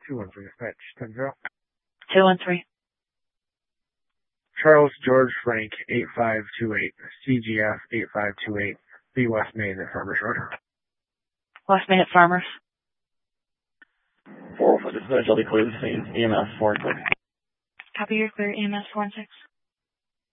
213 dispatch. 10-0. 213. Charles George Frank 8528, CGF 8528, B West Main at Farmers Road. West Main at Farmers. 405 dispatch, I'll be clear to the scene. EMS 4 and 6. Copy, you're clear. EMS 4 and 6.